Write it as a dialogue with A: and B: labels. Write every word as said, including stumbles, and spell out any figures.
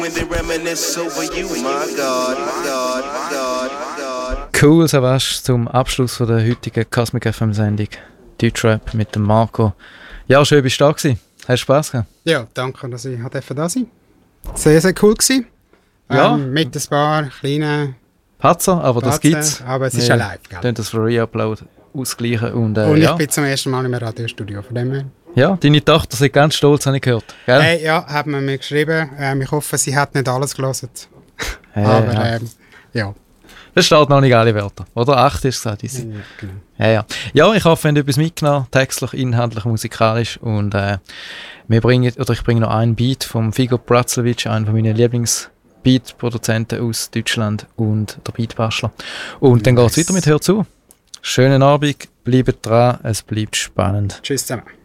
A: Cool, Savas, zum Abschluss von der heutigen Cosmic F M-Sendung Deutschrap mit dem Marco. Ja, schön, bist du da gewesen. Hast du Spass gehabt?
B: Ja, danke, dass ich da sein durfte. Sehr, sehr cool gewesen.
A: Ja.
B: Ähm, mit ein paar kleinen
A: Patzer, aber
B: Patzer,
A: das gibt's.
B: Aber es ist
A: ja
B: ja live, gell?
A: Dann das für Re-Upload ausgleichen. Und, äh,
B: und ich
A: ja.
B: bin zum ersten Mal im Radiostudio, von dem her.
A: Ja, deine Tochter sind ganz stolz, habe ich gehört. Gell?
B: Hey, ja, hat man mir geschrieben. Ähm, ich hoffe, sie hat nicht alles gelesen.
A: Hey,
B: aber
A: ja.
B: Ähm, ja.
A: Das steht noch nicht alle Wörter. Oder? Acht ist es gesagt.
B: Ja, genau.
A: Ja, ja. ja, ich hoffe, ihr habt etwas mitgenommen, textlich, inhaltlich, musikalisch. Und äh, wir bringen, oder ich bringe noch einen Beat vom Figo Bratzlewitsch, einen von meinen Lieblings-Beat-Produzenten aus Deutschland und der Beatbastler. Und dann geht es weiter mit Hör zu. Schönen Abend, bleibt dran, es bleibt spannend.
B: Tschüss zusammen.